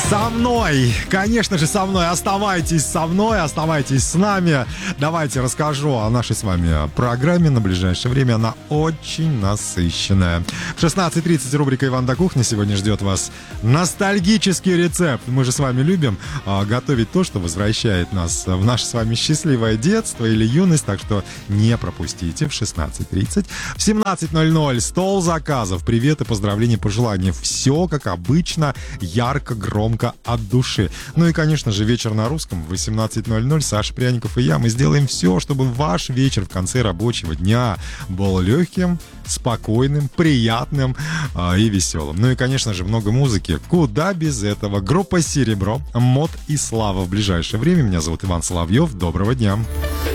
Со мной, конечно же, со мной. Оставайтесь со мной, оставайтесь с нами. Давайте расскажу о нашей с вами программе на ближайшее время. Она очень насыщенная. В 16:30 рубрика «Иван да кухня» сегодня ждет вас ностальгический рецепт. Мы же с вами любим готовить то, что возвращает нас в наше с вами счастливое детство или юность. Так что не пропустите в 16:30. В 17:00 стол заказов. Привет и поздравления, пожелания. Все как обычно, ярко, громко, от души. Ну и, конечно же, вечер на русском в 18:00. Саша Пряников и я, мы сделаем все, чтобы ваш вечер в конце рабочего дня был легким, спокойным, приятным и веселым. Ну и, конечно же, много музыки. Куда без этого? Группа «Серебро», «Мод» и «Слава» в ближайшее время. Меня зовут Иван Соловьев. Доброго дня.